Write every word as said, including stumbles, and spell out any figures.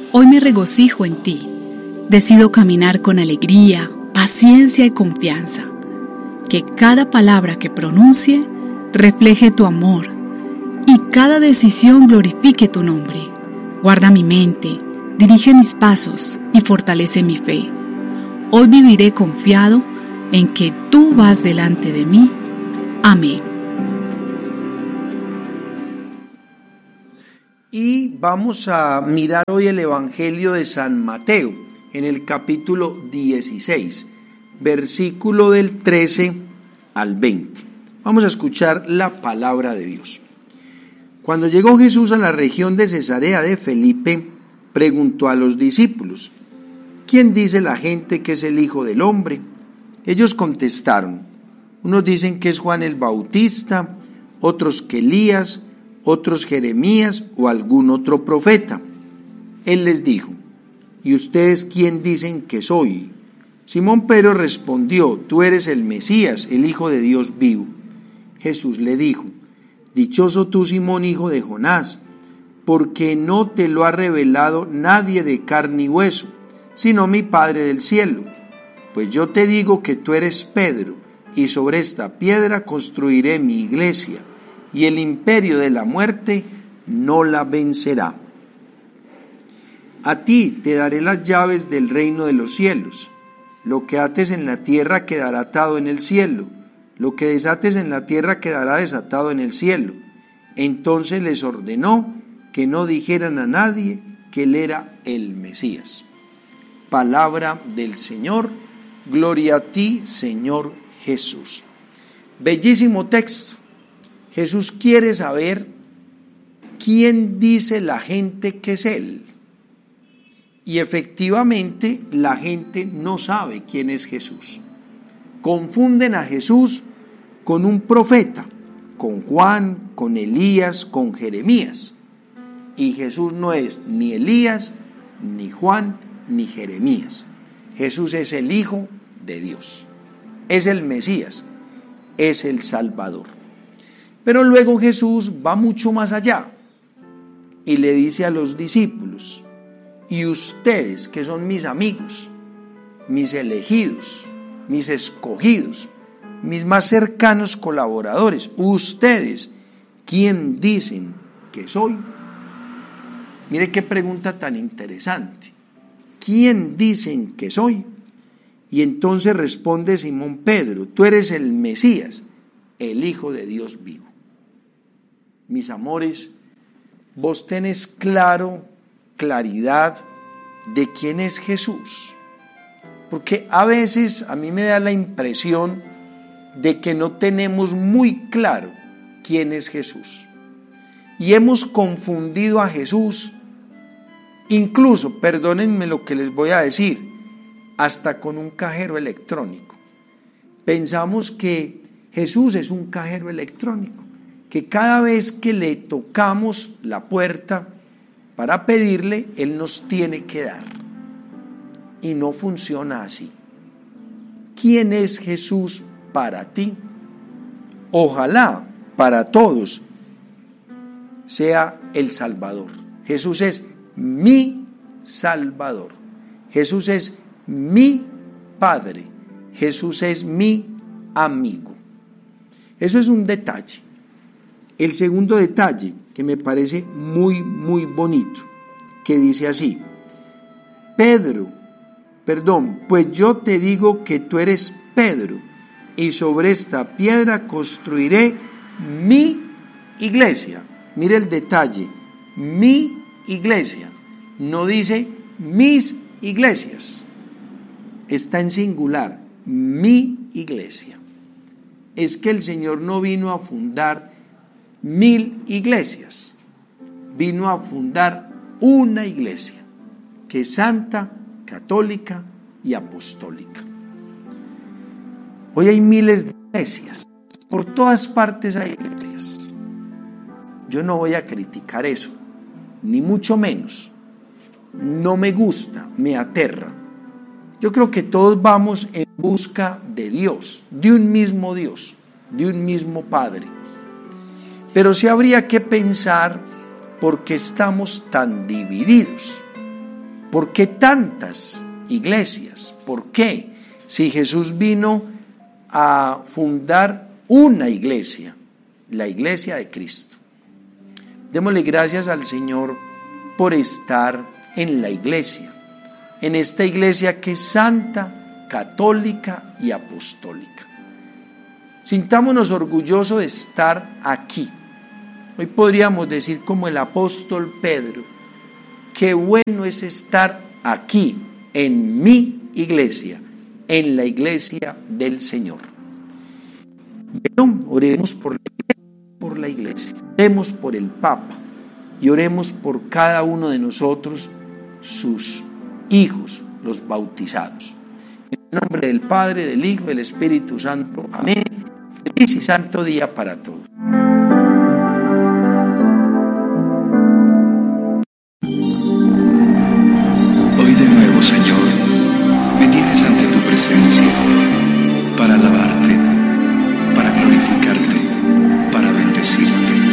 Hoy me regocijo en ti. Decido caminar con alegría, paciencia y confianza. Que cada palabra que pronuncie refleje tu amor y cada decisión glorifique tu nombre. Guarda mi mente, dirige mis pasos y fortalece mi fe. Hoy viviré confiado en que tú vas delante de mí. Amén. Y vamos a mirar hoy el Evangelio de San Mateo, en el capítulo dieciséis, versículo del trece al veinte. Vamos a escuchar la palabra de Dios. Cuando llegó Jesús a la región de Cesarea de Felipe, preguntó a los discípulos: ¿quién dice la gente que es el Hijo del Hombre? Ellos contestaron: unos dicen que es Juan el Bautista, otros que Elías, otros Jeremías o algún otro profeta. Él les dijo: ¿y ustedes quién dicen que soy? Simón Pedro respondió: tú eres el Mesías, el Hijo de Dios vivo. Jesús le dijo: dichoso tú, Simón, hijo de Jonás, porque no te lo ha revelado nadie de carne y hueso, sino mi Padre del cielo. Pues yo te digo que tú eres Pedro, y sobre esta piedra construiré mi iglesia, y el imperio de la muerte no la vencerá. A ti te daré las llaves del reino de los cielos. Lo que ates en la tierra quedará atado en el cielo, lo que desates en la tierra quedará desatado en el cielo. Entonces les ordenó que no dijeran a nadie que él era el Mesías. Palabra del Señor. Gloria a ti, Señor Jesús. Bellísimo texto. Jesús quiere saber quién dice la gente que es Él. Y efectivamente la gente no sabe quién es Jesús. Confunden a Jesús con un profeta, con Juan, con Elías, con Jeremías. Y Jesús no es ni Elías, ni Juan, ni Jeremías. Jesús es el Hijo de Dios. Es el Mesías, es el Salvador. Pero luego Jesús va mucho más allá y le dice a los discípulos: y ustedes, que son mis amigos, mis elegidos, mis escogidos, mis más cercanos colaboradores, ustedes, ¿quién dicen que soy? Mire qué pregunta tan interesante. ¿Quién dicen que soy? Y entonces responde Simón Pedro: tú eres el Mesías, el Hijo de Dios vivo. Mis amores, vos tenés claro, claridad de quién es Jesús. Porque a veces a mí me da la impresión de que no tenemos muy claro quién es Jesús. Y hemos confundido a Jesús, incluso, perdónenme lo que les voy a decir, hasta con un cajero electrónico. Pensamos que Jesús es un cajero electrónico, que cada vez que le tocamos la puerta para pedirle, Él nos tiene que dar. Y no funciona así. ¿Quién es Jesús para ti? Ojalá para todos sea el Salvador. Jesús es mi Salvador. Jesús es mi Padre. Jesús es mi amigo. Eso es un detalle. El segundo detalle, que me parece muy, muy bonito, que dice así: Pedro, perdón, pues yo te digo que tú eres Pedro, y sobre esta piedra construiré mi iglesia. Mire el detalle, mi iglesia. No dice mis iglesias. Está en singular, mi iglesia. Es que el Señor no vino a fundar mil iglesias, vino a fundar una iglesia, que es santa, católica y apostólica. Hoy hay miles de iglesias, por todas partes hay iglesias. Yo no voy a criticar eso, ni mucho menos. No me gusta, me aterra. Yo creo que todos vamos en busca de Dios, de un mismo Dios, de un mismo Padre. Pero sí habría que pensar por qué estamos tan divididos. ¿Por qué tantas iglesias? ¿Por qué? Si Jesús vino a fundar una iglesia, la iglesia de Cristo. Démosle gracias al Señor por estar en la iglesia, en esta iglesia que es santa, católica y apostólica. Sintámonos orgullosos de estar aquí. Hoy podríamos decir como el apóstol Pedro, qué bueno es estar aquí, en mi iglesia, en la iglesia del Señor. Bueno, oremos por la iglesia, por la iglesia, oremos por el Papa y oremos por cada uno de nosotros, sus hijos, los bautizados. En el nombre del Padre, del Hijo y del Espíritu Santo. Amén. Feliz y santo día para todos.